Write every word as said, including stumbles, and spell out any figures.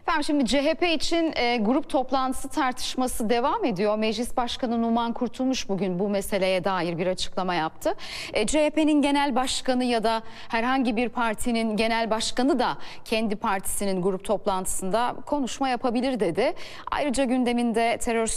Efendim şimdi C H P için e, grup toplantısı tartışması devam ediyor. Meclis Başkanı Numan Kurtulmuş bugün bu meseleye dair bir açıklama yaptı. E, C H P'nin genel başkanı ya da herhangi bir partinin genel başkanı da kendi partisinin grup toplantısında konuşma yapabilir dedi. Ayrıca gündeminde terör